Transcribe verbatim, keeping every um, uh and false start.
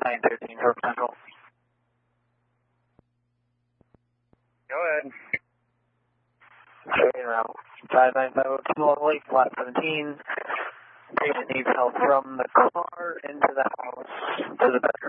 nine thirteen for potential. Go ahead. Okay, now, five nine five oh two Longley, flat seventeen. Patient needs help from the car into the house to the bedroom.